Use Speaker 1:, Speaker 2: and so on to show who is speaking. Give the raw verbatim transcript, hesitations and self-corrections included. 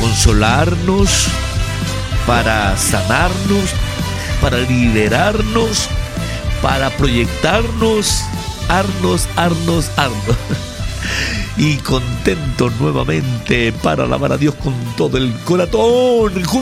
Speaker 1: consolarnos, para sanarnos, para liberarnos, para proyectarnos, arnos, arnos, arnos. Y contento nuevamente para alabar a Dios con todo el corazón.